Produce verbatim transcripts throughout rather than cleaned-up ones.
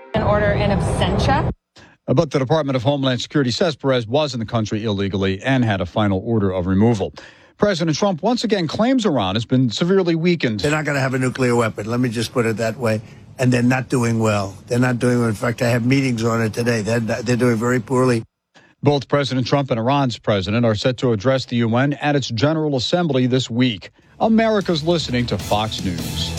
An order in absentia. But the Department of Homeland Security says Perez was in the country illegally and had a final order of removal. President Trump once again claims Iran has been severely weakened. They're not going to have a nuclear weapon. Let me just put it that way. And they're not doing well. They're not doing well. In fact, I have meetings on it today. They're, they're doing very poorly. Both President Trump and Iran's president are set to address the U N at its General Assembly this week. America's listening to Fox News.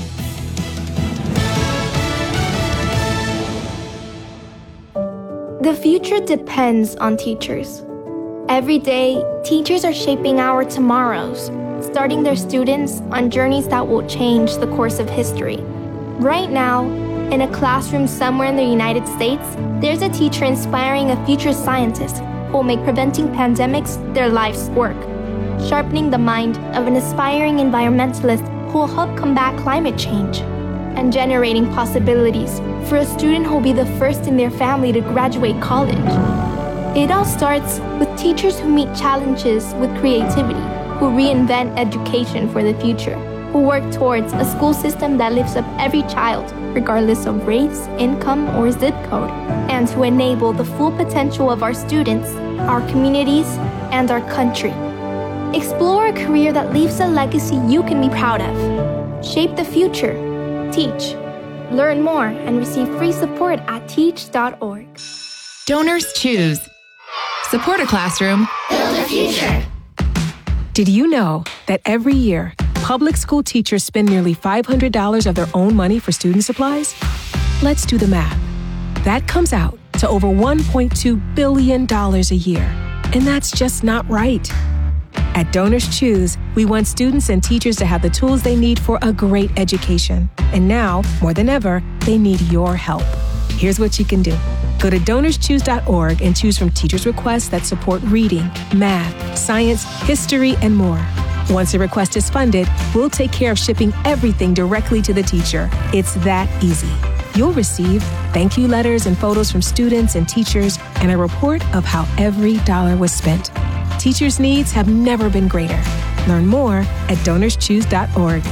The future depends on teachers. Every day, teachers are shaping our tomorrows, starting their students on journeys that will change the course of history. Right now, in a classroom somewhere in the United States, there's a teacher inspiring a future scientist who will make preventing pandemics their life's work, sharpening the mind of an aspiring environmentalist who will help combat climate change, and generating possibilities for a student who will be the first in their family to graduate college. It all starts with teachers who meet challenges with creativity, who reinvent education for the future, who work towards a school system that lifts up every child, regardless of race, income, or zip code, and who enable the full potential of our students, our communities, and our country. Explore a career that leaves a legacy you can be proud of. Shape the future. Teach. Learn more and receive free support at teach dot org. Donors choose. Support a classroom. Build a future. Did you know that every year, public school teachers spend nearly five hundred dollars of their own money for student supplies? Let's do the math. That comes out to over one point two billion dollars a year. And that's just not right. At Donors Choose, we want students and teachers to have the tools they need for a great education. And now, more than ever, they need your help. Here's what you can do. Go to donors choose dot org and choose from teachers' requests that support reading, math, science, history, and more. Once a request is funded, we'll take care of shipping everything directly to the teacher. It's that easy. You'll receive thank you letters and photos from students and teachers and a report of how every dollar was spent. Teachers' needs have never been greater. Learn more at donors choose dot org.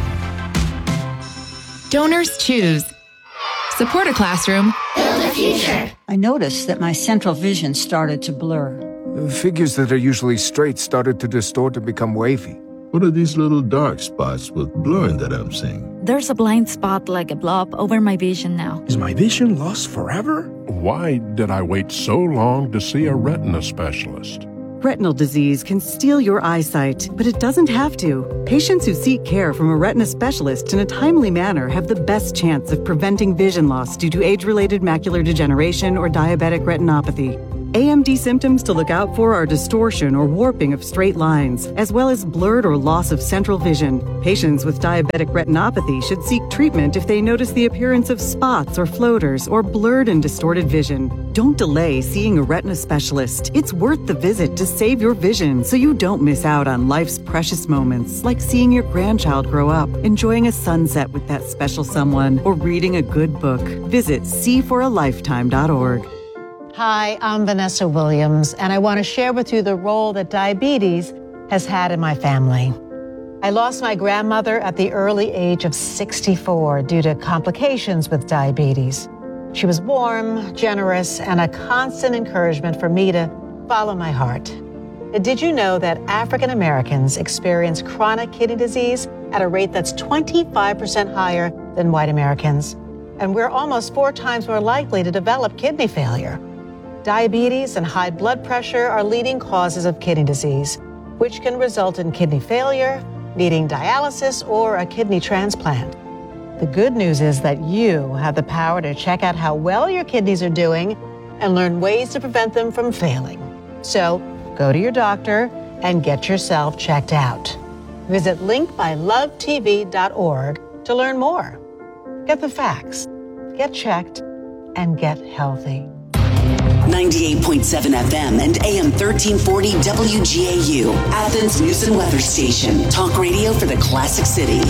Donors Choose. Support a classroom. Build a future. I noticed that my central vision started to blur. Figures that are usually straight started to distort and become wavy. What are these little dark spots with blurring that I'm seeing? There's a blind spot like a blob over my vision now. Is my vision lost forever? Why did I wait so long to see a retina specialist? Retinal disease can steal your eyesight, but it doesn't have to. Patients who seek care from a retina specialist in a timely manner have the best chance of preventing vision loss due to age-related macular degeneration or diabetic retinopathy. A M D symptoms to look out for are distortion or warping of straight lines, as well as blurred or loss of central vision. Patients with diabetic retinopathy should seek treatment if they notice the appearance of spots or floaters or blurred and distorted vision. Don't delay seeing a retina specialist. It's worth the visit to save your vision so you don't miss out on life's precious moments, like seeing your grandchild grow up, enjoying a sunset with that special someone, or reading a good book. Visit see for a lifetime dot org. Hi, I'm Vanessa Williams, and I want to share with you the role that diabetes has had in my family. I lost my grandmother at the early age of sixty-four due to complications with diabetes. She was warm, generous, and a constant encouragement for me to follow my heart. Did you know that African Americans experience chronic kidney disease at a rate that's twenty-five percent higher than white Americans? And we're almost four times more likely to develop kidney failure. Diabetes and high blood pressure are leading causes of kidney disease, which can result in kidney failure, needing dialysis, or a kidney transplant. The good news is that you have the power to check out how well your kidneys are doing and learn ways to prevent them from failing. So go to your doctor and get yourself checked out. Visit link by love t v dot org to learn more. Get the facts, get checked, and get healthy. ninety-eight point seven F M and A M thirteen forty W G A U, Athens News and Weather Station. Talk radio for the Classic City.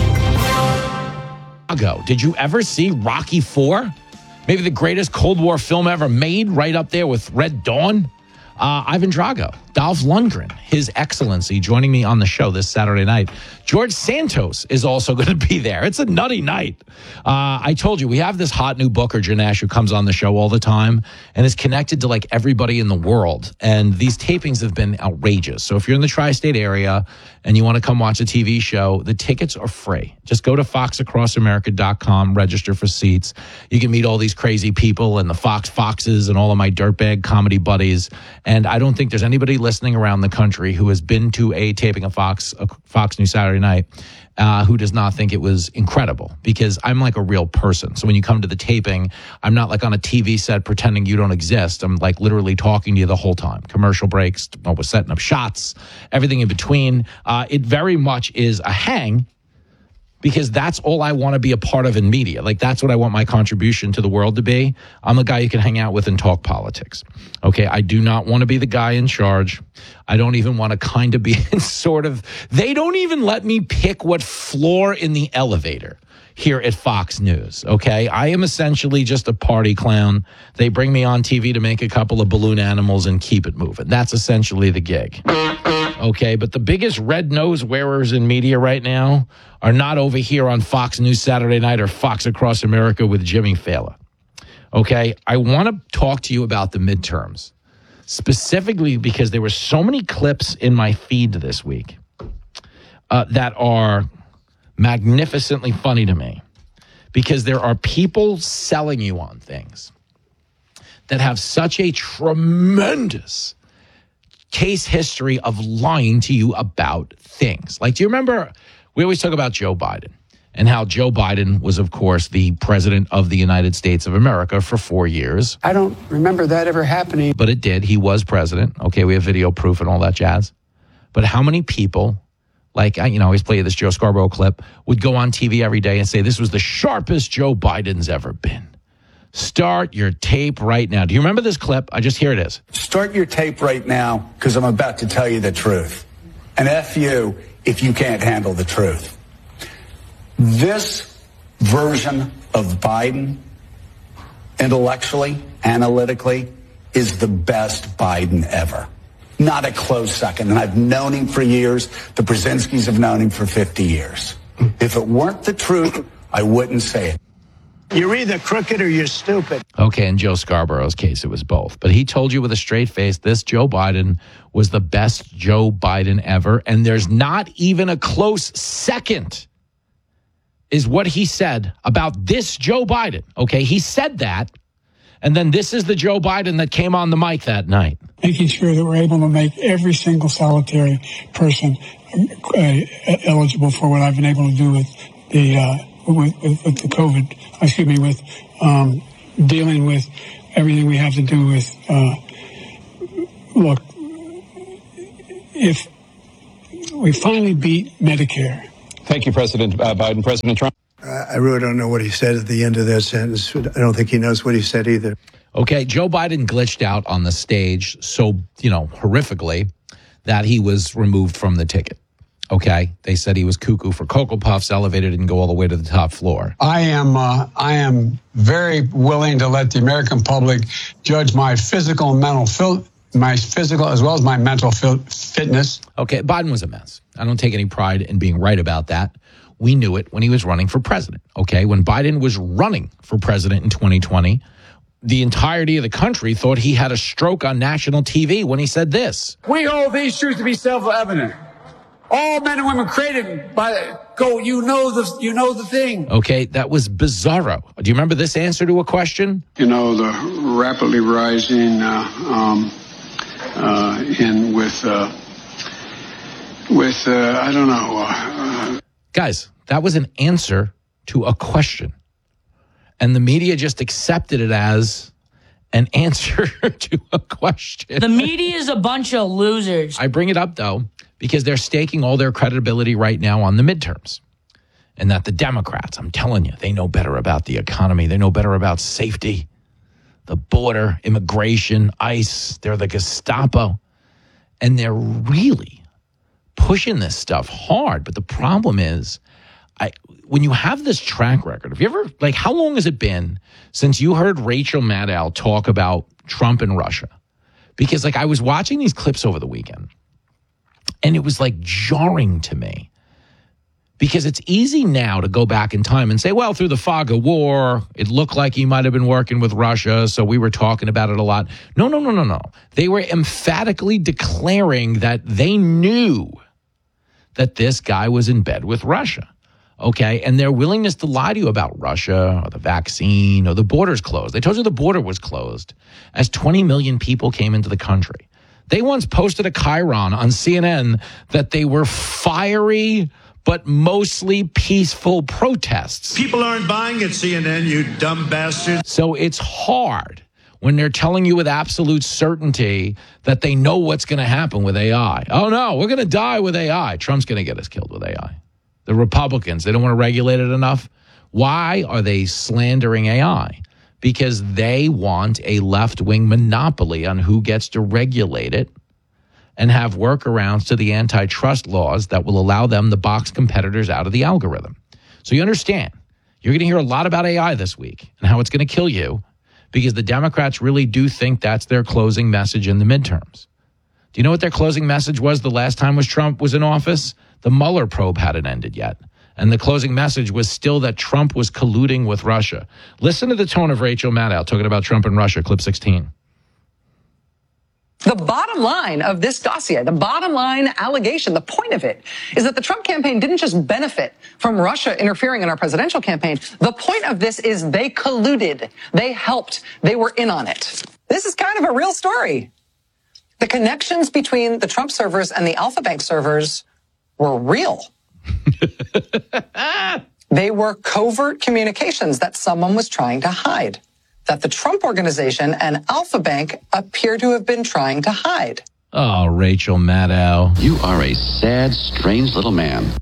Did you ever see Rocky four? Maybe the greatest Cold War film ever made, right up there with Red Dawn. Uh, Ivan Drago Dolph Lundgren, His Excellency, joining me on the show this Saturday night. George Santos is also going to be there. It's a nutty night. Uh, I told you, we have this hot new booker, Janesh, who comes on the show all the time and is connected to like everybody in the world. And these tapings have been outrageous. So if you're in the tri-state area and you want to come watch a T V show, the tickets are free. Just go to fox across america dot com, register for seats. You can meet all these crazy people and the Fox Foxes and all of my dirtbag comedy buddies. And I don't think there's anybody listening around the country who has been to a taping of Fox, a Fox News Saturday Night, uh, who does not think it was incredible, because I'm like a real person. So when you come to the taping, I'm not like on a T V set pretending you don't exist. I'm like literally talking to you the whole time. Commercial breaks, I was setting up shots, everything in between. Uh, it very much is a hang, because that's all I want to be a part of in media. Like, that's what I want my contribution to the world to be. I'm a guy you can hang out with and talk politics. Okay, I do not want to be the guy in charge. I don't even want to kind of be in sort of, they don't even let me pick what floor in the elevator here at Fox News, okay? I am essentially just a party clown. They bring me on T V to make a couple of balloon animals and keep it moving. That's essentially the gig. Okay, but the biggest red nose wearers in media right now are not over here on Fox News Saturday Night or Fox Across America with Jimmy Fallon. Okay, I want to talk to you about the midterms, specifically because there were so many clips in my feed this week uh, that are magnificently funny to me, because there are people selling you on things that have such a tremendous case history of lying to you about things. Like, do you remember, we always talk about Joe Biden and how Joe Biden was, of course, the president of the United States of America for four years. I don't remember that ever happening. But it did. He was president. Okay, we have video proof and all that jazz. But how many people, like, you know, I always play this Joe Scarborough clip, would go on T V every day and say, this was the sharpest Joe Biden's ever been. Start your tape right now. Do you remember this clip? I just, here it is. Start your tape right now, because I'm about to tell you the truth. And F you if you can't handle the truth. This version of Biden, intellectually, analytically, is the best Biden ever. Not a close second. And I've known him for years. The Brzezinskis have known him for fifty years. If it weren't the truth, I wouldn't say it. You're either crooked or you're stupid. Okay, in Joe Scarborough's case, it was both. But he told you with a straight face, this Joe Biden was the best Joe Biden ever. And there's not even a close second, is what he said about this Joe Biden. Okay, he said that. And then this is the Joe Biden that came on the mic that night. Making sure that we're able to make every single solitary person uh, eligible for what I've been able to do with the uh, with, with, with the COVID, excuse me, with um, dealing with everything we have to do with, uh, look, if we finally beat Medicare. Thank you, President uh, Biden. President Trump. I really don't know what he said at the end of that sentence. I don't think he knows what he said either. Okay, Joe Biden glitched out on the stage so, you know, horrifically that he was removed from the ticket. Okay, they said he was cuckoo for Cocoa Puffs, elevator didn't go all the way to the top floor. I am, uh, I am very willing to let the American public judge my physical and mental fil- my physical as well as my mental fil- fitness. Okay, Biden was a mess. I don't take any pride in being right about that. We knew it when he was running for president. Okay, when Biden was running for president in twenty twenty, the entirety of the country thought he had a stroke on national T V when he said this. We hold these truths to be self-evident. All men and women created by go. You know the you know the thing. Okay, that was bizarro. Do you remember this answer to a question? You know, the rapidly rising uh, um, uh, in with uh, with uh, I don't know. Uh, Guys, that was an answer to a question, and the media just accepted it as an answer to a question. The media is a bunch of losers. I bring it up though, because they're staking all their credibility right now on the midterms. And that the Democrats, I'm telling you, they know better about the economy. They know better about safety, the border, immigration, ICE. They're the Gestapo. And they're really pushing this stuff hard. But the problem is, I when you have this track record, have you ever, like, how long has it been since you heard Rachel Maddow talk about Trump and Russia? Because like I was watching these clips over the weekend and it was like jarring to me. Because it's easy now to go back in time and say, well, through the fog of war, it looked like he might have been working with Russia, so we were talking about it a lot. No, no, no, no, no. They were emphatically declaring that they knew that this guy was in bed with Russia, okay? And their willingness to lie to you about Russia or the vaccine or the border's closed. They told you the border was closed as twenty million people came into the country. They once posted a chyron on C N N that they were fiery but mostly peaceful protests. People aren't buying at C N N, you dumb bastards. So it's hard when they're telling you with absolute certainty that they know what's going to happen with A I. Oh, no, we're going to die with A I. Trump's going to get us killed with A I. The Republicans, they don't want to regulate it enough. Why are they slandering A I? Because they want a left-wing monopoly on who gets to regulate it and have workarounds to the antitrust laws that will allow them to box competitors out of the algorithm. So you understand, you're going to hear a lot about A I this week and how it's going to kill you because the Democrats really do think that's their closing message in the midterms. Do you know what their closing message was the last time was Trump was in office? The Mueller probe hadn't ended yet. And the closing message was still that Trump was colluding with Russia. Listen to the tone of Rachel Maddow talking about Trump and Russia, clip sixteen. The bottom line of this dossier, the bottom line allegation, the point of it is that the Trump campaign didn't just benefit from Russia interfering in our presidential campaign. The point of this is they colluded. They helped. They were in on it. This is kind of a real story. The connections between the Trump servers and the Alpha Bank servers were real. They were covert communications that someone was trying to hide, that the Trump organization and Alpha Bank appear to have been trying to hide. Oh, Rachel Maddow. You are a sad, strange little man.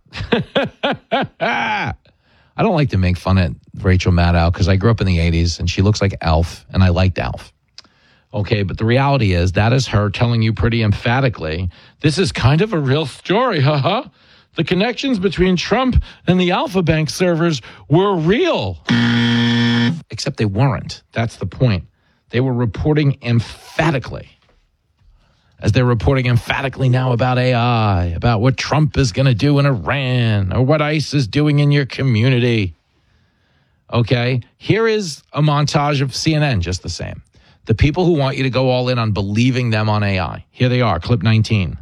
I don't like to make fun of Rachel Maddow because I grew up in the eighties and she looks like Alf and I liked Alf. Okay, but the reality is that is her telling you pretty emphatically, this is kind of a real story, haha. The connections between Trump and the Alpha Bank servers were real. Except they weren't. That's the point. They were reporting emphatically, as they're reporting emphatically now about A I, about what Trump is going to do in Iran, or what ICE is doing in your community. Okay? Here is a montage of C N N, just the same. The people who want you to go all in on believing them on A I. Here they are, clip nineteen.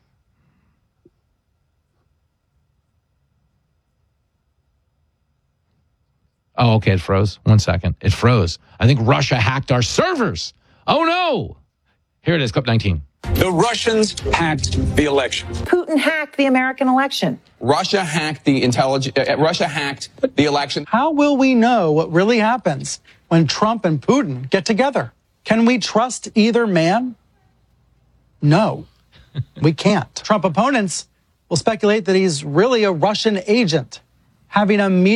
Oh, okay, it froze. One second. It froze. I think Russia hacked our servers. Oh, no. Here it is, clip nineteen. The Russians hacked the election. Putin hacked the American election. Russia hacked the intelligence. Uh, Russia hacked the election. How will we know what really happens when Trump and Putin get together? Can we trust either man? No, we can't. Trump opponents will speculate that he's really a Russian agent having a meeting